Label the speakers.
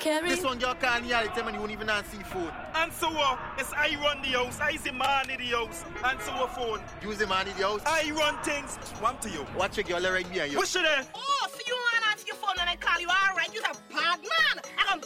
Speaker 1: carry.
Speaker 2: This one girl call me all the time and you won't even answer the phone.
Speaker 3: Answer what? Yes, I run the house. I the man in the house. Answer what phone?
Speaker 2: Use the man in the house.
Speaker 3: I run things. One to you.
Speaker 2: Watch your girl right behind you.
Speaker 3: What's she there?
Speaker 4: Oh, so you want to answer your phone and I call you? All right, you're a bad man.